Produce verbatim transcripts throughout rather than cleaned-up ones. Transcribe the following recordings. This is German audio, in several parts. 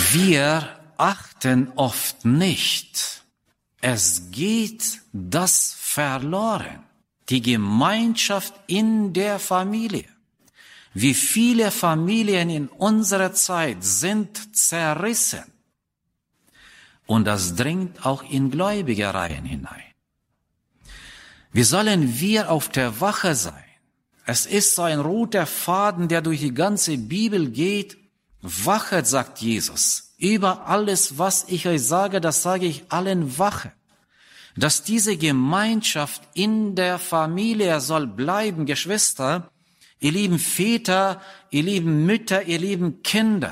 Wir achten oft nicht. Es geht das verloren. Die Gemeinschaft in der Familie. Wie viele Familien in unserer Zeit sind zerrissen. Und das dringt auch in gläubige Reihen hinein. Wie sollen wir auf der Wache sein? Es ist so ein roter Faden, der durch die ganze Bibel geht. Wachet, sagt Jesus. Über alles, was ich euch sage, das sage ich allen, wachet. Dass diese Gemeinschaft in der Familie soll bleiben, Geschwister, ihr lieben Väter, ihr lieben Mütter, ihr lieben Kinder.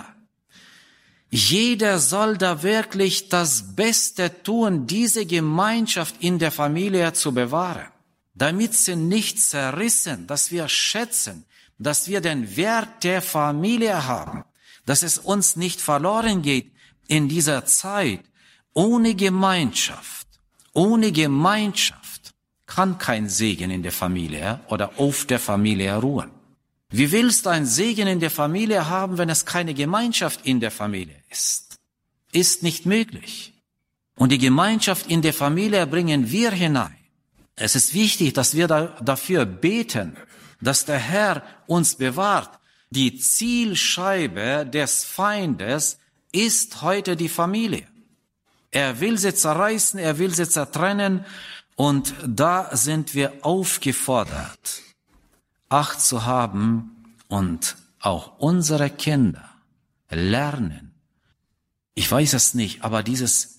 Jeder soll da wirklich das Beste tun, diese Gemeinschaft in der Familie zu bewahren, damit sie nicht zerrissen, dass wir schätzen, dass wir den Wert der Familie haben, dass es uns nicht verloren geht in dieser Zeit. Ohne Gemeinschaft, ohne Gemeinschaft kann kein Segen in der Familie oder auf der Familie ruhen. Wie willst du einen Segen in der Familie haben, wenn es keine Gemeinschaft in der Familie ist? Ist nicht möglich. Und die Gemeinschaft in der Familie bringen wir hinein. Es ist wichtig, dass wir da, dafür beten, dass der Herr uns bewahrt. Die Zielscheibe des Feindes ist heute die Familie. Er will sie zerreißen, er will sie zertrennen, und da sind wir aufgefordert, Acht zu haben und auch unsere Kinder lernen. Ich weiß es nicht, aber dieses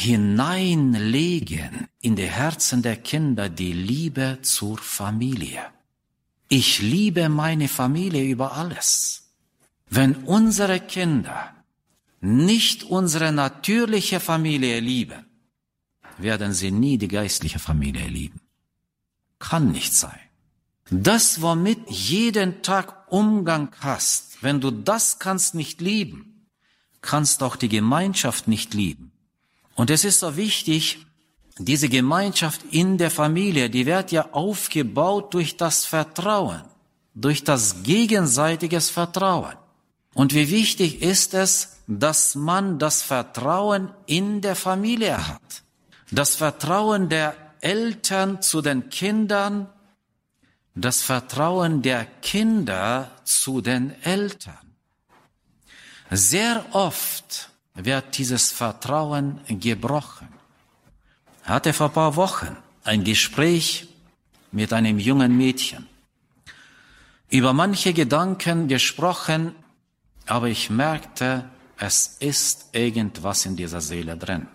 Hineinlegen in die Herzen der Kinder die Liebe zur Familie. Ich liebe meine Familie über alles. Wenn unsere Kinder nicht unsere natürliche Familie lieben, werden sie nie die geistliche Familie lieben. Kann nicht sein. Das, womit jeden Tag Umgang hast, wenn du das kannst nicht lieben, kannst auch die Gemeinschaft nicht lieben. Und es ist so wichtig, diese Gemeinschaft in der Familie, die wird ja aufgebaut durch das Vertrauen, durch das gegenseitiges Vertrauen. Und wie wichtig ist es, dass man das Vertrauen in der Familie hat. Das Vertrauen der Eltern zu den Kindern, das Vertrauen der Kinder zu den Eltern. Sehr oft wird dieses Vertrauen gebrochen. Ich hatte vor ein paar Wochen ein Gespräch mit einem jungen Mädchen. Über manche Gedanken gesprochen, aber ich merkte, es ist irgendwas in dieser Seele drin.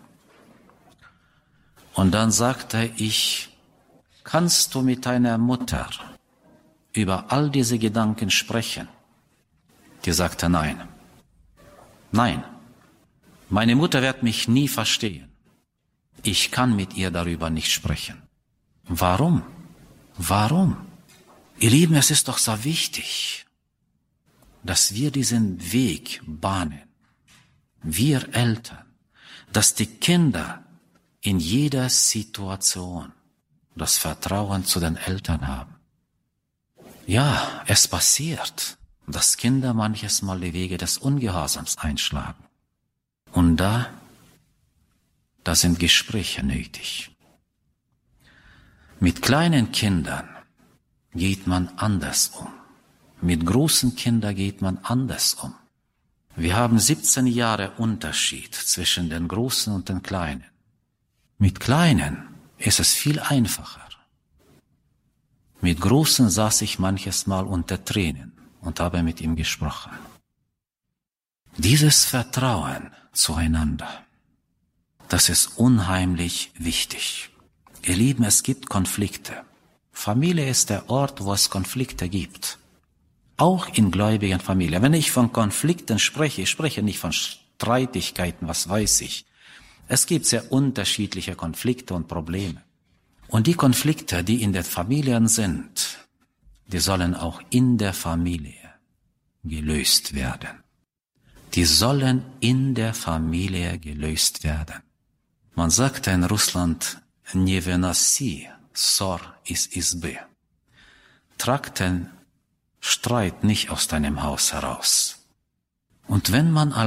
Und dann sagte ich, kannst du mit deiner Mutter über all diese Gedanken sprechen? Die sagte nein. Nein, meine Mutter wird mich nie verstehen. Ich kann mit ihr darüber nicht sprechen. Warum? Warum? Ihr Lieben, es ist doch so wichtig, dass wir diesen Weg bahnen. Wir Eltern, dass die Kinder in jeder Situation das Vertrauen zu den Eltern haben. Ja, es passiert, dass Kinder manches Mal die Wege des Ungehorsams einschlagen. Und da, da sind Gespräche nötig. Mit kleinen Kindern geht man anders um. Mit großen Kindern geht man anders um. Wir haben siebzehn Jahre Unterschied zwischen den Großen und den Kleinen. Mit Kleinen ist es viel einfacher. Mit Großen saß ich manches Mal unter Tränen und habe mit ihm gesprochen. Dieses Vertrauen zueinander, das ist unheimlich wichtig. Ihr Lieben, es gibt Konflikte. Familie ist der Ort, wo es Konflikte gibt. Auch in gläubigen Familien. Wenn ich von Konflikten spreche, ich spreche nicht von Streitigkeiten, was weiß ich. Es gibt sehr unterschiedliche Konflikte und Probleme. Und die Konflikte, die in den Familien sind, die sollen auch in der Familie gelöst werden. Die sollen in der Familie gelöst werden. Man sagt in Russland, не выноси ссор из избы. Trag den Streit nicht aus deinem Haus heraus. Und wenn man